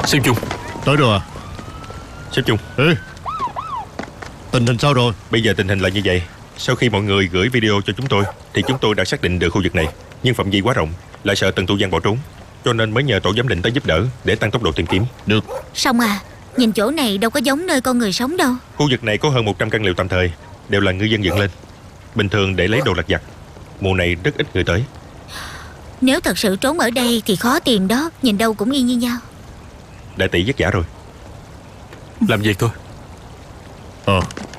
Sếp Chung. Tới rồi à? Sếp Chung. Ê, tình hình sao rồi? Bây giờ tình hình là như vậy. Sau khi mọi người gửi video cho chúng tôi thì chúng tôi đã xác định được khu vực này, nhưng phạm vi quá rộng, lại sợ Tần Tu Giang bỏ trốn, cho nên mới nhờ tổ giám định tới giúp đỡ để tăng tốc độ tìm kiếm. Được. Xong à, nhìn chỗ này đâu có giống nơi con người sống đâu. Khu vực này có hơn 100 căn lều tạm thời, đều là ngư dân dựng lên, bình thường để lấy đồ lặt vặt. Mùa này rất ít người tới. Nếu thật sự trốn ở đây thì khó tìm đó. Nhìn đâu cũng y như nhau. Đại tỷ vất vả rồi. Làm việc thôi.